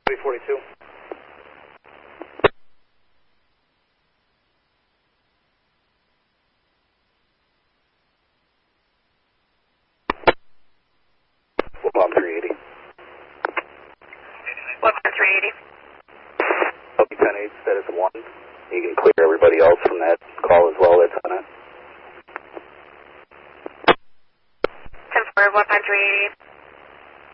42. Bomb 380. Bomb 380. LP 10-8, status 1. You can clear everybody else from that call as well, that's on it. 10-4, Bomb 380.